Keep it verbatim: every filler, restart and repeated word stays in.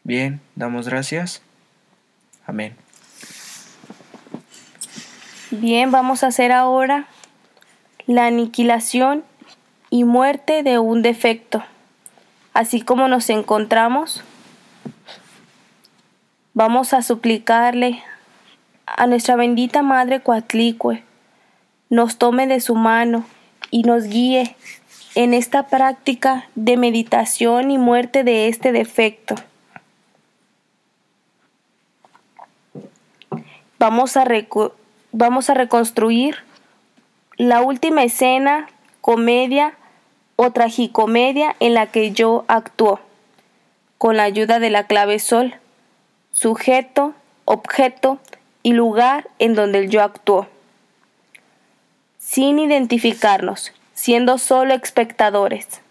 Bien, damos gracias. Amén. Bien, vamos a hacer ahora la aniquilación y muerte de un defecto. Así como nos encontramos, vamos a suplicarle a nuestra bendita Madre Coatlicue, nos tome de su mano y nos guíe en esta práctica de meditación y muerte de este defecto. Vamos a, recu- vamos a reconstruir la última escena, comedia o tragicomedia en la que yo actuó, con la ayuda de la clave sol, sujeto, objeto y lugar en donde el yo actuó, sin identificarnos, siendo solo espectadores.